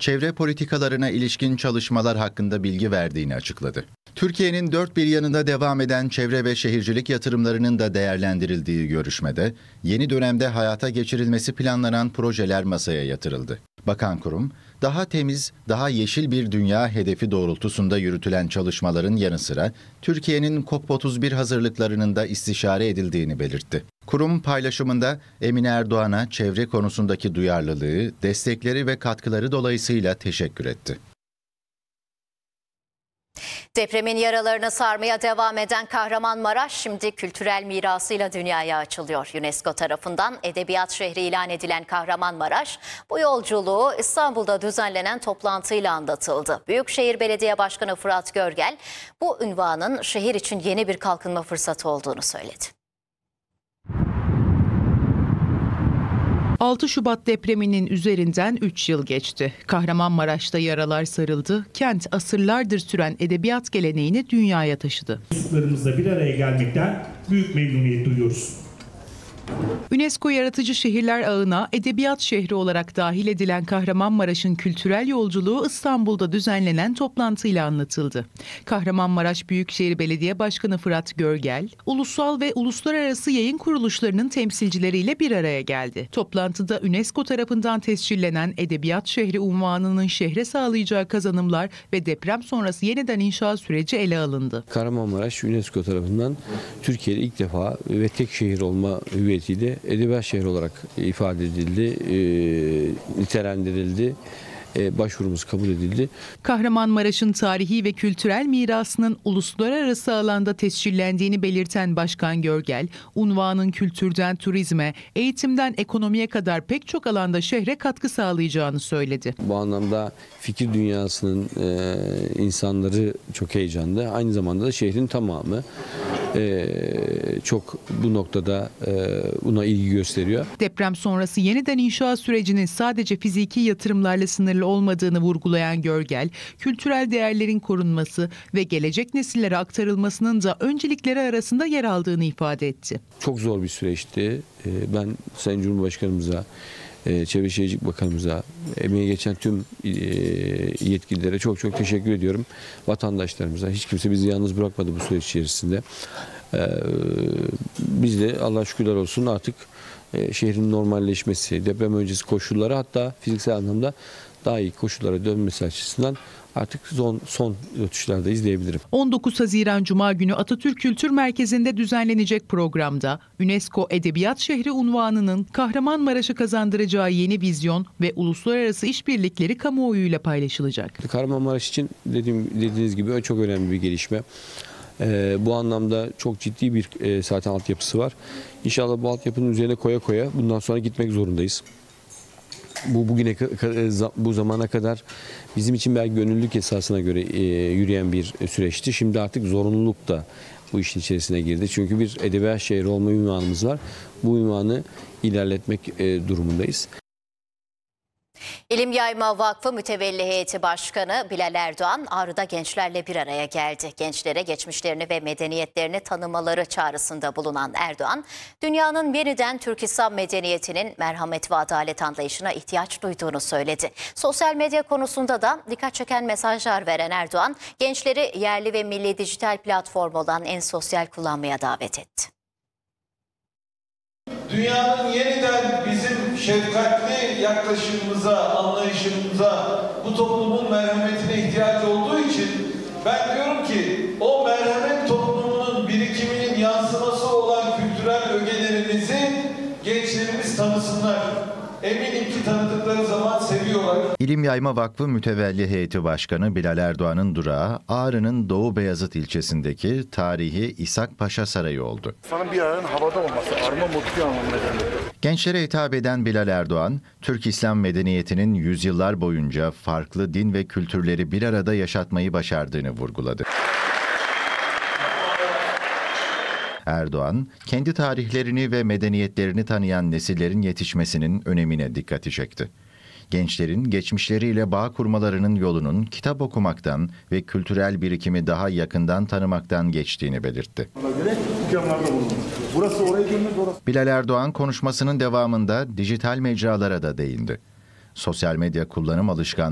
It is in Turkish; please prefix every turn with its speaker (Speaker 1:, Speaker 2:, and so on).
Speaker 1: çevre politikalarına ilişkin çalışmalar hakkında bilgi verdiğini açıkladı. Türkiye'nin dört bir yanında devam eden çevre ve şehircilik yatırımlarının da değerlendirildiği görüşmede, yeni dönemde hayata geçirilmesi planlanan projeler masaya yatırıldı. Bakan kurum, daha temiz, daha yeşil bir dünya hedefi doğrultusunda yürütülen çalışmaların yanı sıra, Türkiye'nin COP31 hazırlıklarının da istişare edildiğini belirtti. Kurum paylaşımında Emine Erdoğan'a çevre konusundaki duyarlılığı, destekleri ve katkıları dolayısıyla teşekkür etti.
Speaker 2: Depremin yaralarını sarmaya devam eden Kahramanmaraş şimdi kültürel mirasıyla dünyaya açılıyor. UNESCO tarafından edebiyat şehri ilan edilen Kahramanmaraş, bu yolculuğu İstanbul'da düzenlenen toplantıyla anlatıldı. Büyükşehir Belediye Başkanı Fırat Görgel, bu unvanın şehir için yeni bir kalkınma fırsatı olduğunu söyledi.
Speaker 3: 6 Şubat depreminin üzerinden 3 yıl geçti. Kahramanmaraş'ta yaralar sarıldı, kent asırlardır süren edebiyat geleneğini dünyaya taşıdı.
Speaker 4: Çocuklarımızla bir araya gelmekten büyük memnuniyet duyuyoruz.
Speaker 3: UNESCO Yaratıcı Şehirler Ağı'na edebiyat şehri olarak dahil edilen Kahramanmaraş'ın kültürel yolculuğu İstanbul'da düzenlenen toplantıyla anlatıldı. Kahramanmaraş Büyükşehir Belediye Başkanı Fırat Görgel, ulusal ve uluslararası yayın kuruluşlarının temsilcileriyle bir araya geldi. Toplantıda UNESCO tarafından tescillenen edebiyat şehri unvanının şehre sağlayacağı kazanımlar ve deprem sonrası yeniden inşa süreci ele alındı.
Speaker 5: Kahramanmaraş UNESCO tarafından Türkiye'de ilk defa ve tek şehir olma hüviyetiyle edebiyat şehri olarak ifade edildi, nitelendirildi. Başvurumuz kabul edildi.
Speaker 3: Kahramanmaraş'ın tarihi ve kültürel mirasının uluslararası alanda tescillendiğini belirten Başkan Görgel, unvanın kültürden turizme, eğitimden ekonomiye kadar pek çok alanda şehre katkı sağlayacağını söyledi.
Speaker 5: Bu anlamda fikir dünyasının insanları çok heyecanlı. Aynı zamanda da şehrin tamamı çok bu noktada buna ilgi gösteriyor.
Speaker 3: Deprem sonrası yeniden inşa sürecinin sadece fiziki yatırımlarla sınırlı olmadığını vurgulayan Görgel, kültürel değerlerin korunması ve gelecek nesillere aktarılmasının da öncelikleri arasında yer aldığını ifade etti.
Speaker 5: Çok zor bir süreçti. Ben Sayın Cumhurbaşkanımıza, Çevre Şehircilik Bakanımıza, emeği geçen tüm yetkililere çok çok teşekkür ediyorum. Vatandaşlarımıza, hiç kimse bizi yalnız bırakmadı bu süreç içerisinde. Biz de Allah'a şükürler olsun artık şehrin normalleşmesi, deprem öncesi koşulları, hatta fiziksel anlamda daha iyi koşullara dönmesi açısından artık son rötuşlarda izleyebilirim.
Speaker 3: 19 Haziran Cuma günü Atatürk Kültür Merkezi'nde düzenlenecek programda UNESCO Edebiyat Şehri unvanının Kahramanmaraş'a kazandıracağı yeni vizyon ve uluslararası işbirlikleri kamuoyuyla paylaşılacak.
Speaker 5: Kahramanmaraş için dediğiniz gibi çok önemli bir gelişme. Bu anlamda çok ciddi bir zaten altyapısı var. İnşallah bu altyapının üzerine koya koya bundan sonra gitmek zorundayız. Bu zamana kadar bizim için belki gönüllülük esasına göre yürüyen bir süreçti. Şimdi artık zorunluluk da bu işin içerisine girdi. Çünkü bir edebiyat şehri olma ünvanımız var. Bu ünvanı ilerletmek durumundayız.
Speaker 2: İlim Yayma Vakfı Mütevelli Heyeti Başkanı Bilal Erdoğan, Ağrı'da gençlerle bir araya geldi. Gençlere geçmişlerini ve medeniyetlerini tanımaları çağrısında bulunan Erdoğan, dünyanın yeniden Türk İslam medeniyetinin merhamet ve adalet anlayışına ihtiyaç duyduğunu söyledi. Sosyal medya konusunda da dikkat çeken mesajlar veren Erdoğan, gençleri yerli ve milli dijital platform olan Ensosyal kullanmaya davet etti.
Speaker 6: Dünyanın yeniden bizim şefkatli yaklaşımımıza, anlayışımıza, bu toplumun merhametine ihtiyacı olduğu için ben diyorum ki o merhamet toplumunun birikiminin yansıması olan kültürel ögelerimizi gençlerimiz tanısınlar. Eminim ki tanıdıkları zaman seviyorlar.
Speaker 1: İlim Yayma Vakfı Mütevelli Heyeti Başkanı Bilal Erdoğan'ın durağı Ağrı'nın Doğu Beyazıt ilçesindeki tarihi İshak Paşa Sarayı oldu.
Speaker 7: İnsanın bir ayağın havada olması, arma mutlu anlamına geliyor.
Speaker 1: Gençlere hitap eden Bilal Erdoğan, Türk İslam medeniyetinin yüzyıllar boyunca farklı din ve kültürleri bir arada yaşatmayı başardığını vurguladı. Erdoğan, kendi tarihlerini ve medeniyetlerini tanıyan nesillerin yetişmesinin önemine dikkati çekti. Gençlerin geçmişleriyle bağ kurmalarının yolunun kitap okumaktan ve kültürel birikimi daha yakından tanımaktan geçtiğini belirtti. Bilal Erdoğan konuşmasının devamında dijital mecralara da değindi. Sosyal medya kullanım alışkanlığı